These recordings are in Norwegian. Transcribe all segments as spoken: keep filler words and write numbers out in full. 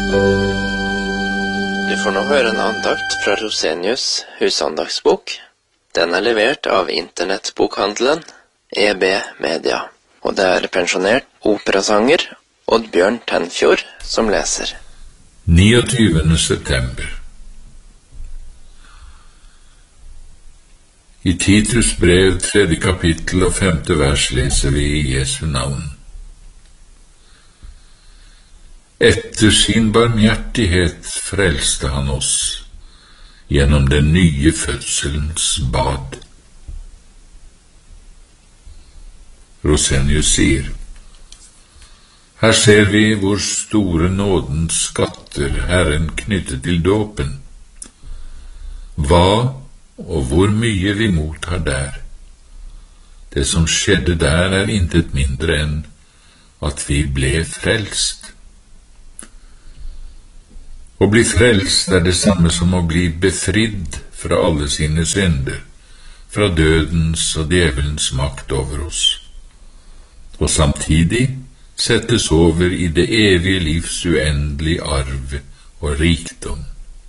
Du får nå høre en andakt fra Rosenius husandagsbok. Den er levert av internettbokhandelen E B Media, og det er pensjonert operasanger Oddbjørn Tenfjord som leser. niogtyvende september. I Titus brev, tredje kapittel og femte vers leser vi i Jesu navn. Etter sin barmhjertighet frelste han oss gjennom den nye fødselens bad. Rosenius sier, her ser vi hvor store nådens skatter Herren knyttet til dåpen. Hva og hvor mye vi mottar der. Det som skjedde der er intet mindre enn at vi ble frelst. Å bli frelst er det samme som å bli befridd fra alle sine synder, fra dødens og djevelens makt over oss, og samtidig settes over i det evige livs uendelige arv og rikdom.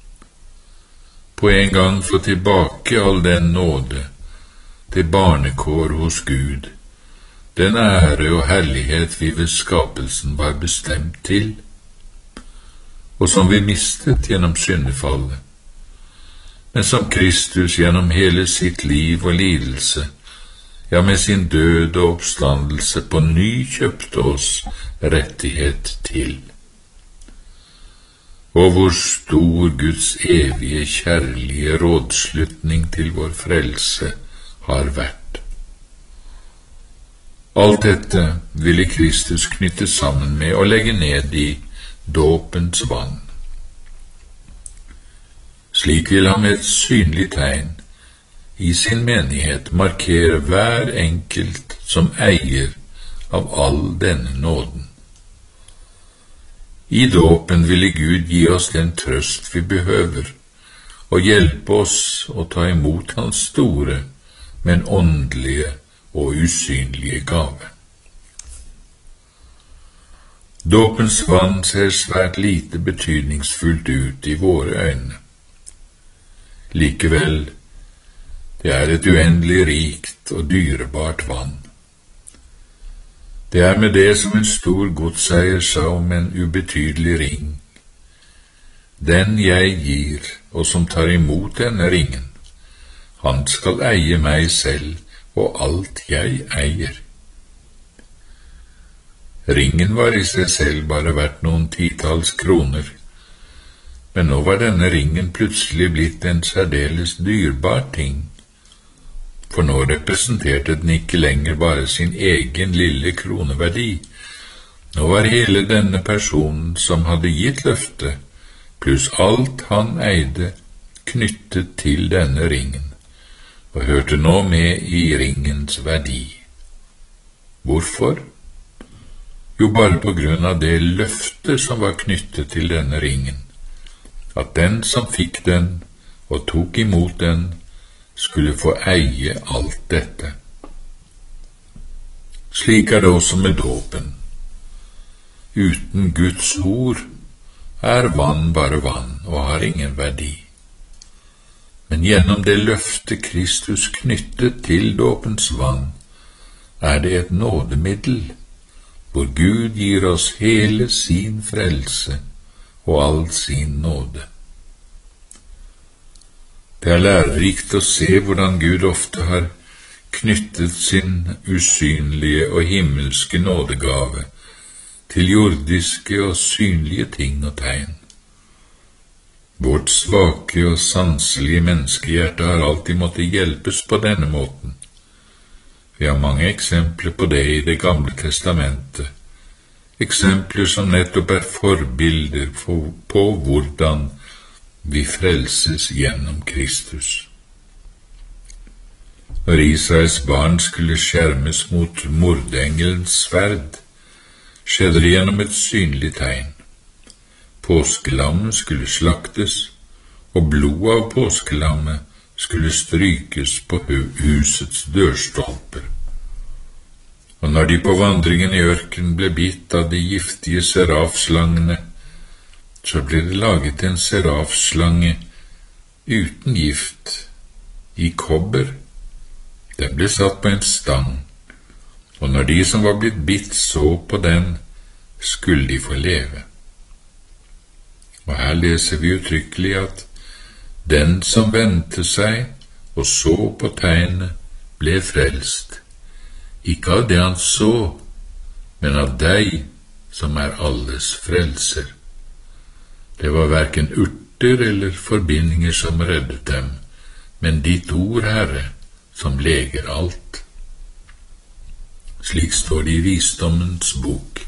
På en gang få tilbake all den nåde, det barnekår hos Gud, den ære og herlighet vi ved skapelsen var bestemt til, og som vi mistet gjennom syndefallet, men som Kristus gjennom hele sitt liv og lidelse, ja med sin død og oppstandelse på ny kjøpte oss rettighet til. Og hvor stor Guds evige kjærlige rådslutning til vår frelse har vært. Alt dette ville Kristus knytte sammen med og legge ned i dåpens vann. Slik vil han med et synlig tegn i sin menighet markere hver enkelt som eier av all denne nåden. I dåpen ville Gud gi oss den trøst vi behøver, og hjelpe oss å ta imot hans store, men åndelige og usynlige gave. Dåpens vann ser svært lite betydningsfullt ut i våre øyne. Likevel, det er et uendelig rikt og dyrebart vann. Det er med det som en stor godseier sa om en ubetydelig ring. Den jeg gir, og som tar imot denne ringen, han skal eie meg selv og alt jeg eier. Ringen var i seg selv bare verdt noen titalls kroner, men nå var denne ringen plutselig blitt en særdeles dyrbar ting, for nå representerte den ikke lenger bare sin egen lille kroneverdi. Nå var hele denne personen som hadde gitt løftet, pluss alt han eide, knyttet til denne ringen, og hørte nå med i ringens verdi. Hvorfor? Jo, bare på grunn av det løftet som var knyttet til denne ringen, at den som fikk den og tok imot den, skulle få eie alt dette. Slik er det også med dåpen. Uten Guds ord er vann bare vann og har ingen verdi. Men gjennom det løftet Kristus knyttet til dåpens vann, er det et nådemiddel, hvor Gud gir oss hele sin frelse og all sin nåde. Det er lærerikt å se hvordan Gud ofte har knyttet sin usynlige og himmelske nådegave til jordiske og synlige ting og tegn. Vårt svake og sanselige menneskehjerte har alltid måttet hjelpes på denne måten. Vi har mange eksempler på det i Det gamle testamentet, eksempler som nettopp er forbilder på hvordan vi frelses gjennom Kristus. Når Israels barn skulle skjermes mot mordengelens sverd, skjedde det gjennom et synlig tegn. Påskelammet skulle slaktes, og blodet av påskelammet skulle strykes på husets dørstolper. Og når de på vandringen i ørkenen ble bitt av de giftige serafslangene, så ble det laget en serafslange uten gift, i kobber. Den ble satt på en stang, og når de som var blitt bitt så på den, skulle de få leve. Og her leser vi uttrykkelig at den som vendte seg og så på tegnet, ble frelst, ikke av det han så, men av deg som er alles frelser. Det var hverken urter eller forbindinger som reddet dem, men ditt ord, Herre, som leger alt. Slik står det i Visdommens bok.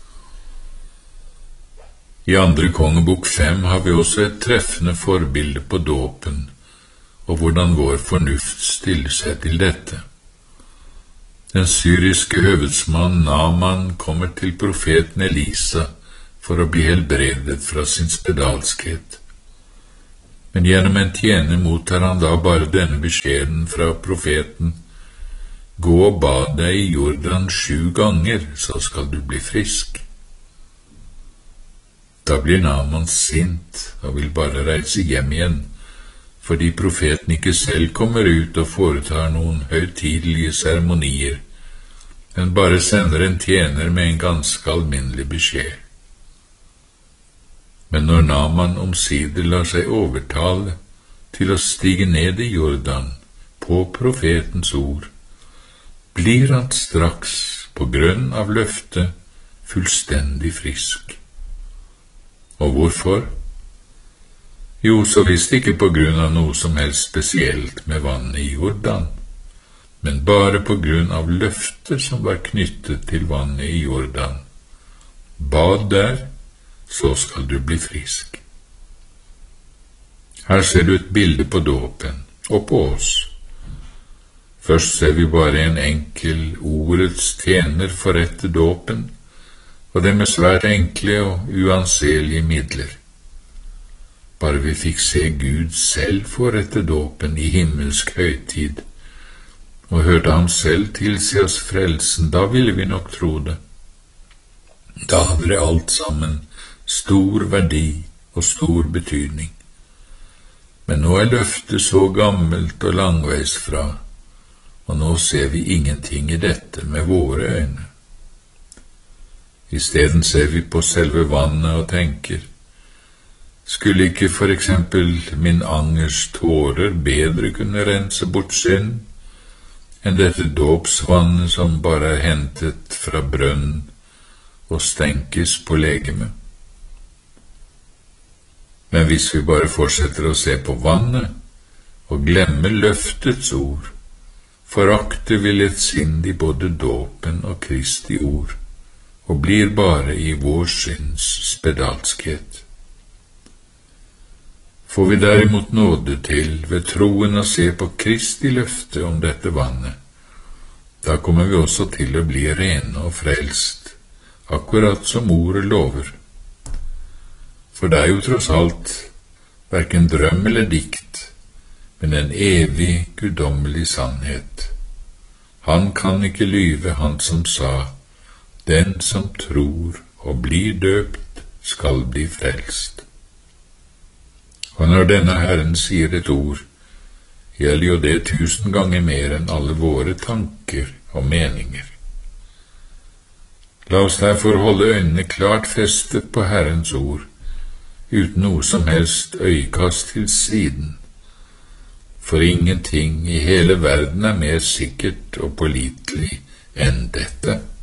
I andre kongebok fem har vi også et treffende forbilde på dåpen, og hvordan vår fornuft stiller seg til dette. Den syriske høvedsmann Naaman kommer til profeten Elisa for å bli helbredet fra sin spedalskhet. Men gjennom en tjener mottar han da bare denne beskjeden fra profeten: gå og bad deg i Jordan sju ganger, så skal du bli frisk. Da blir Naaman sint og vil bare reise hjem igjen, fordi profeten ikke selv kommer ut og foretar noen høytidelige seremonier, men bare sender en tjener med en ganske alminnelig beskjed. Men når Naaman omsider lar seg overtale til å stige ned i Jordan på profetens ord, blir han straks på grunn av løftet fullstendig frisk. Og hvorfor? Jo, så visst ikke på grunn av noe som helst spesielt med vannet i Jordan, men bare på grunn av løftet som var knyttet til vannet i Jordan. Bad der, så skal du bli frisk. Her ser du et bilde på dåpen, og på oss. Først ser vi bare en enkel ordets tjener forrette dåpen, og det med svært enkle og uanselige midler. Bare vi fikk se Gud selv forrette dåpen i himmelsk høytid, og hørte ham selv tilsi oss frelsen, da ville vi nok tro det. Da hadde det alt sammen stor verdi og stor betydning. Men nå er løftet så gammelt og langveis fra, og nå ser vi ingenting i dette med våre øyne. I stedet ser vi på selve vannet og tenker: skulle ikke for eksempel min angers tårer bedre kunne rense bort synd enn dette dåpsvannet som bare er hentet fra brønnen og stenkes på legeme? Men hvis vi bare fortsetter å se på vannet og glemmer løftets ord, forakter vi lettsindig både dåpen og Kristi ord, og blir bare i vår synds spedalskhet. Får vi derimot nåde til ved troen å se på Kristi løfte om dette vannet, da kommer vi også til å bli rene og frelst, akkurat som ordet lover. For det er jo tross alt hverken drøm eller dikt, men en evig guddommelig sannhet. Han kan ikke lyve, han som sa: den som tror og blir døpt, skal bli frelst. Og når denne Herren sier et ord, gjelder jo det tusen ganger mer enn alle våre tanker og meninger. La oss derfor holde øynene klart festet på Herrens ord, uten noe som helst øyekast til siden, for ingenting i hele verden er mer sikkert og pålitelig enn dette.